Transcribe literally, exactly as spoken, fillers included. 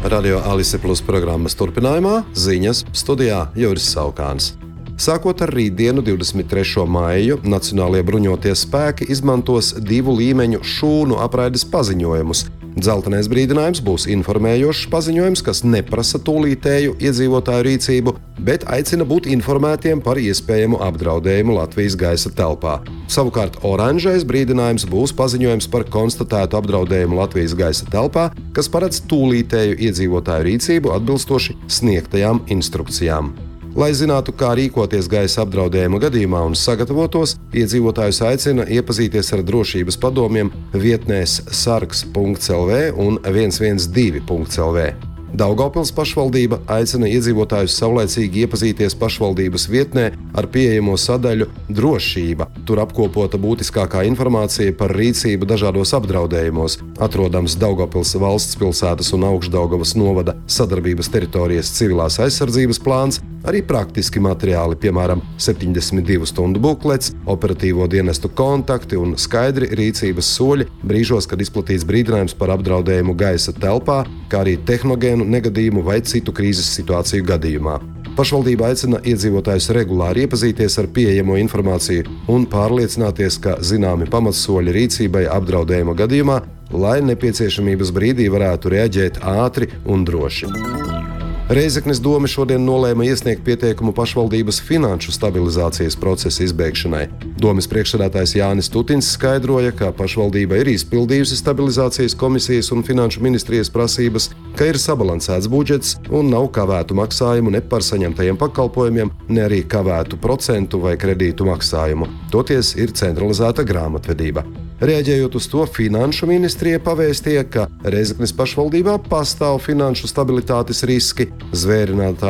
Radio Alise Plus programmas turpinājumā ziņas studijā Juris Saukāns. Sākot ar rītdienu, divdesmit trešo maiju, Nacionālie bruņotie spēki izmantos divu līmeņu šūnu apraides paziņojumus. Dzeltenais brīdinājums būs informējošs paziņojums, kas neprasa tūlītēju iedzīvotāju rīcību, bet aicina būt informētiem par iespējamu apdraudējumu Latvijas gaisa telpā. Savukārt oranžais brīdinājums būs paziņojums par konstatētu apdraudējumu Latvijas gaisa telpā, kas paredz tūlītēju iedzīvotāju rīcību atbilstoši sniegtajām instrukcijām. Lai zinātu, kā rīkoties gaisa apdraudējuma gadījumā un sagatavotos, iedzīvotājus aicina iepazīties ar drošības padomiem vietnēs sargs punkts el vē un viens viens divi punkts el vē. Daugavpils pašvaldība aicina iedzīvotājus saulaicīgi iepazīties pašvaldības vietnē ar pieejamo sadaļu Drošība. Tur apkopota būtiskākā informācija par rīcību dažādos apdraudējumos, atrodams Daugavpils valsts pilsētas un Augšdaugavas novada sadarbības teritorijas civilās aizsardzības plāns, arī praktiski materiāli, piemēram, septiņdesmit divu stundu buklets, operatīvo dienestu kontakti un skaidri rīcības soļi brīžos, kad izplatīts brīdinājums par apdraudējumu gaisa telpā, kā arī tehnogēnu negadījumu vai citu krīzes situāciju gadījumā. Pašvaldība aicina iedzīvotājus regulāri iepazīties ar pieejamo informāciju un pārliecināties, ka zināmi pamatsoļi rīcībai apdraudējuma gadījumā, lai nepieciešamības brīdī varētu reaģēt ātri un droši. Reizeknes dome šodien nolēma iesniegt pieteikumu pašvaldības finanšu stabilizācijas procesa izbeigšanai. Domes priekšsēdētājs Jānis Tutins skaidroja, ka pašvaldība ir izpildījusi stabilizācijas komisijas un finanšu ministrijas prasības, ka ir sabalansēts budžets un nav kavētu maksājumu ne par saņemtajiem pakalpojumiem, ne arī kavētu procentu vai kredītu maksājumu. Toties ir centralizēta grāmatvedība. Reaģējot uz to, finanšu ministrija pavēstīja, ka Reizeknes pašvaldībā pastāv finanšu stabilitātes riski, zvērinātā